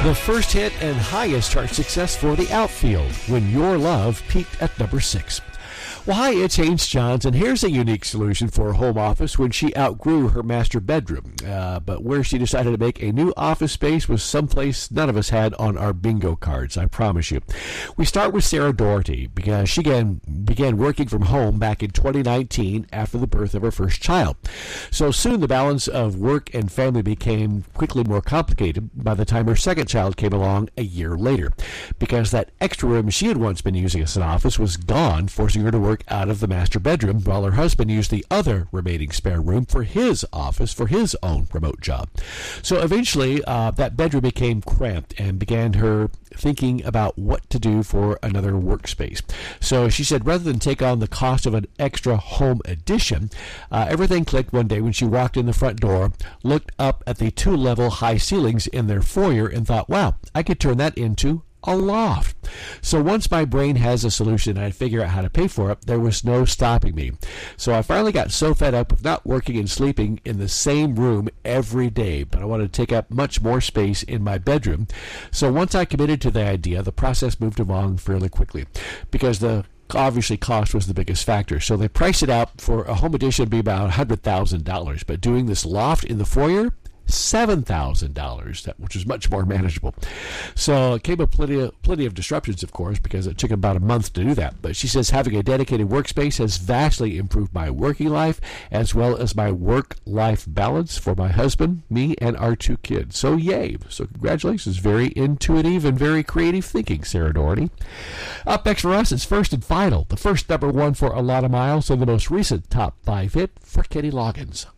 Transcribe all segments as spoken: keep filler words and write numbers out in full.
The first hit and highest chart success for the outfield, When Your Love peaked at number six. Well, hi, it's Haynes Johns, and here's a unique solution for a home office when she outgrew her master bedroom. Uh, but where she decided to make a new office space was someplace none of us had on our bingo cards, I promise you. We start with Sarah Doherty, because she began, began working from home back in twenty nineteen after the birth of her first child. So soon the balance of work and family became quickly more complicated by the time her second child came along a year later, because that extra room she had once been using as an office was gone, forcing her to work out of the master bedroom, while her husband used the other remaining spare room for his office for his own remote job. So eventually uh, that bedroom became cramped and began her thinking about what to do for another workspace. So she said rather than take on the cost of an extra home addition, uh, everything clicked one day when she walked in the front door, looked up at the two-level high ceilings in their foyer, and thought, wow, I could turn that into a loft. So once my brain has a solution and I figure out how to pay for it, there was no stopping me. So I finally got so fed up with not working and sleeping in the same room every day, but I wanted to take up much more space in my bedroom. So once I committed to the idea, the process moved along fairly quickly, because the obviously cost was the biggest factor. So they priced it out for a home addition to be about one hundred thousand dollars, but doing this loft in the foyer, seven thousand dollars, which is much more manageable. So it came with plenty of, plenty of disruptions, of course, because it took about a month to do that. But she says having a dedicated workspace has vastly improved my working life as well as my work-life balance for my husband, me, and our two kids. So yay. So congratulations. Very intuitive and very creative thinking, Sarah Doherty. Up next for us is First and Final, the first number one for A Lot of Miles and the most recent top five hit for Kenny Loggins.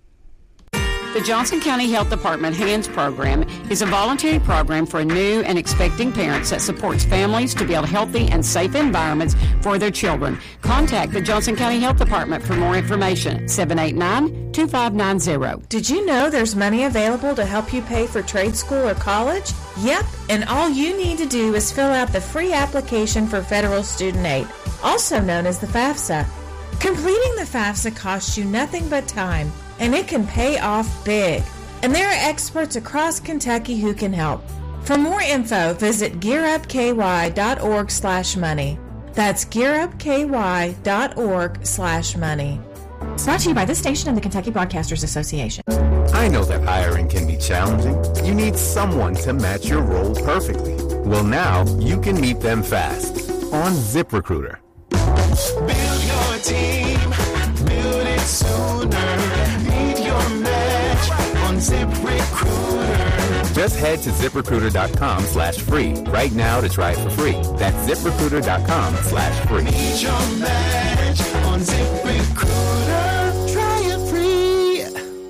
The Johnson County Health Department HANDS program is a voluntary program for new and expecting parents that supports families to build healthy and safe environments for their children. Contact the Johnson County Health Department for more information, seven eight nine, two five nine zero. Did you know there's money available to help you pay for trade school or college? Yep, and all you need to do is fill out the free application for federal student aid, also known as the FAFSA. Completing the FAFSA costs you nothing but time, and it can pay off big. And there are experts across Kentucky who can help. For more info, visit gearupky.org slash money. That's gearupky.org slash money. It's brought to you by this station and the Kentucky Broadcasters Association. I know that hiring can be challenging. You need someone to match your role perfectly. Well, now you can meet them fast on ZipRecruiter. Build your team, build it sooner. Meet your match on ZipRecruiter. Just head to ZipRecruiter.com slash free right now to try it for free. That's ZipRecruiter.com slash free. Meet your match on ZipRecruiter. Try it free.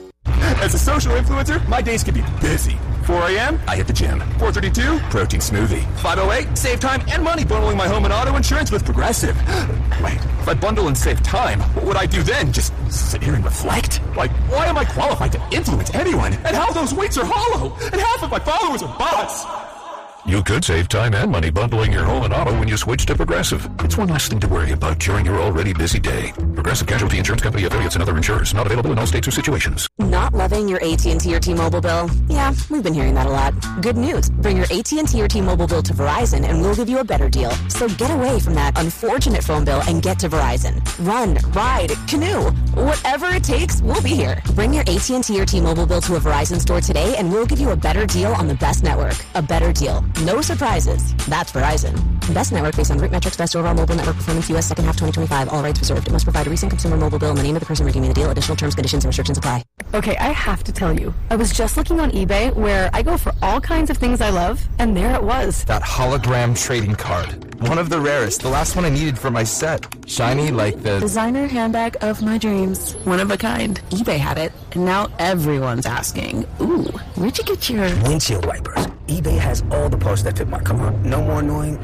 As a social influencer, my days can be busy. four a.m., I hit the gym. four thirty-two, protein smoothie. five oh eight, save time and money bundling my home and auto insurance with Progressive. Wait, if I bundle and save time, what would I do then? Just sit here and reflect? Like, why am I qualified to influence anyone? And how those weights are hollow? And half of my followers are bots? You could save time and money bundling your home and auto when you switch to Progressive. It's one less thing to worry about during your already busy day. Progressive Casualty Insurance Company affiliates and other insurers. Not available in all states or situations. Not loving your A T and T or T-Mobile bill? Yeah, we've been hearing that a lot. Good news. Bring your A T and T or T-Mobile bill to Verizon and we'll give you a better deal. So get away from that unfortunate phone bill and get to Verizon. Run, ride, canoe. Whatever it takes, we'll be here. Bring your A T and T or T-Mobile bill to a Verizon store today and we'll give you a better deal on the best network. A better deal. No surprises. That's Verizon. Best network based on Root Metrics, best overall mobile network performance, U S second half twenty twenty-five. All rights reserved. It must provide a recent consumer mobile bill and the name of the person redeeming the deal. Additional terms, conditions, and restrictions apply. Okay, I have to tell you, I was just looking on eBay where I go for all kinds of things I love, and there it was. That hologram trading card. One of the rarest. The last one I needed for my set. Shiny like the designer handbag of my dreams. One of a kind. eBay had it, and now everyone's asking, ooh, where'd you get your windshield wipers? eBay has all the parts that fit my car. No more annoying.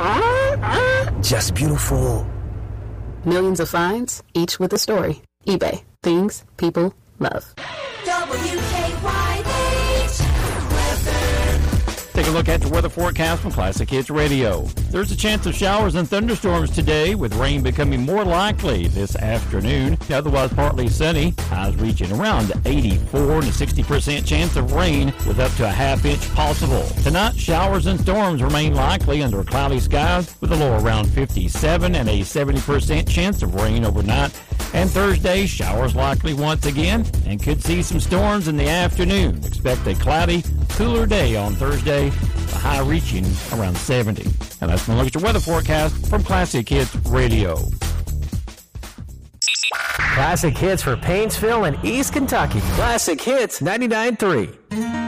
Just beautiful. Millions of finds, each with a story. eBay. Things people love. W K Y H. The take a look at the weather forecast from Classic Hits Radio. There's a chance of showers and thunderstorms today, with rain becoming more likely this afternoon. Otherwise, partly sunny. Highs reaching around eighty-four and a sixty percent chance of rain, with up to a half inch possible. Tonight, showers and storms remain likely under cloudy skies, with a low around fifty-seven and a seventy percent chance of rain overnight. And Thursday, showers likely once again, and could see some storms in the afternoon. Expect a cloudy, cooler day on Thursday, the high reaching around seventy. And that's my look at your weather forecast from Classic Hits Radio. Classic Hits for Paintsville and East Kentucky. Classic Hits ninety-nine point three.